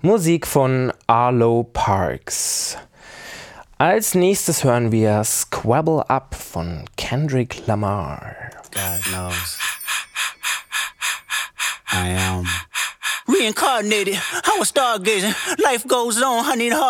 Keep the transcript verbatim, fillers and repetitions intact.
Musik von Arlo Parks. Als nächstes hören wir Squabble Up von Kendrick Lamar. God knows. I am reincarnated. I was stargazing. Life goes on. I need a heart.